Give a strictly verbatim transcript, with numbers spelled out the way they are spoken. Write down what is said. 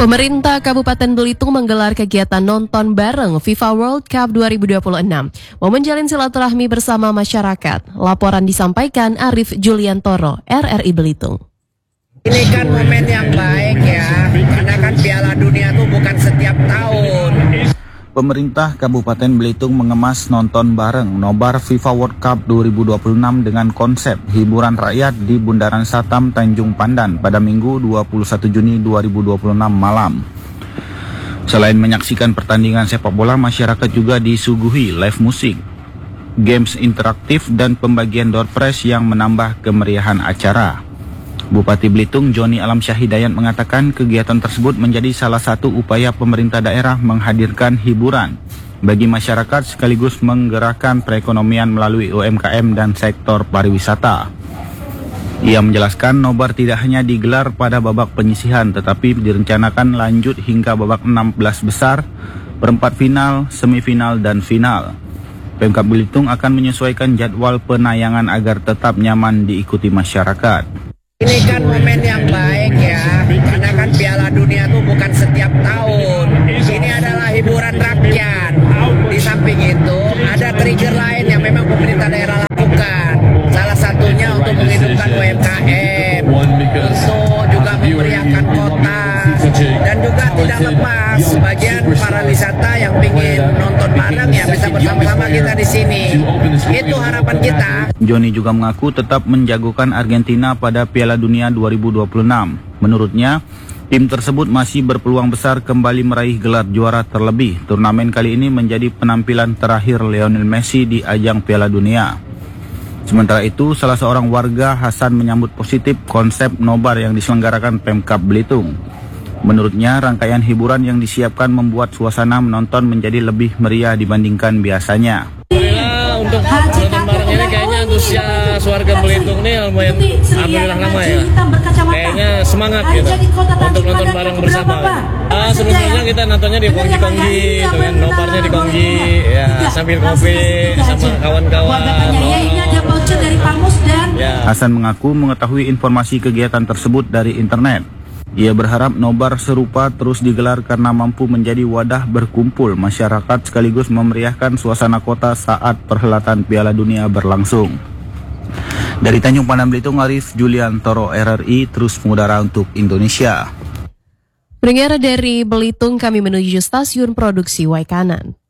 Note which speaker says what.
Speaker 1: Pemerintah Kabupaten Belitung menggelar kegiatan nonton bareng FIFA World Cup dua ribu dua puluh enam. Mau menjalin silaturahmi bersama masyarakat. Laporan disampaikan Arif Juliantoro, R R I Belitung.
Speaker 2: Ini kan momen yang baik ya, karena kan Piala Dunia itu bukan setiap tahun.
Speaker 3: Pemerintah Kabupaten Belitung mengemas nonton bareng nobar FIFA World Cup dua ribu dua puluh enam dengan konsep hiburan rakyat di Bundaran Satam Tanjung Pandan pada Minggu dua puluh satu Juni dua ribu dua puluh enam malam. Selain menyaksikan pertandingan sepak bola, masyarakat juga disuguhi live musik, games interaktif, dan pembagian door prize yang menambah kemeriahan acara. Bupati Belitung Joni Alamsyah Hidayat mengatakan kegiatan tersebut menjadi salah satu upaya pemerintah daerah menghadirkan hiburan bagi masyarakat sekaligus menggerakkan perekonomian melalui U M K M dan sektor pariwisata. Ia menjelaskan nobar tidak hanya digelar pada babak penyisihan tetapi direncanakan lanjut hingga babak enam belas besar, perempat final, semifinal, dan final. Pemkab Belitung akan menyesuaikan jadwal penayangan agar tetap nyaman diikuti masyarakat.
Speaker 2: Ini kan momen yang baik ya, karena kan Piala Dunia itu bukan setiap tahun. Ini adalah hiburan rakyat. Di samping itu ada trigger lain yang memang pemerintah daerah lakukan. Salah satunya untuk menghidupkan U M K M, untuk juga memeriahkan kota, dan juga tidak lepas bagian para wisata yang ingin nonton bareng ya bisa bersama-sama kita di sini. Itu harapan kita.
Speaker 3: Joni juga mengaku tetap menjagokan Argentina pada Piala Dunia dua ribu dua puluh enam. Menurutnya, tim tersebut masih berpeluang besar kembali meraih gelar juara, terlebih turnamen kali ini menjadi penampilan terakhir Lionel Messi di ajang Piala Dunia. Sementara itu, salah seorang warga Hasan menyambut positif konsep nobar yang diselenggarakan Pemkab Belitung. Menurutnya, rangkaian hiburan yang disiapkan membuat suasana menonton menjadi lebih meriah dibandingkan biasanya.
Speaker 4: Alhamdulillah untuk nonton bareng ini kayaknya antusias warga Belitung nih lumayan alhamdulillah lama ya. Kayaknya semangat gitu untuk nonton bareng bersama. Ah, sebelumnya kita nontonnya di Kongji-Kongji, gitu kan, nobarnya di Kongji, ya sambil kopi sama kawan-kawan.
Speaker 3: Ya. Hasan mengaku mengetahui informasi kegiatan tersebut dari internet. Ia berharap nobar serupa terus digelar karena mampu menjadi wadah berkumpul masyarakat sekaligus memeriahkan suasana kota saat perhelatan Piala Dunia berlangsung. Dari Tanjung Pandan Belitung, Arif Juliantoro, R R I, terus mengudara untuk Indonesia.
Speaker 1: Pendengar dari Belitung, kami menuju stasiun produksi Waikanan.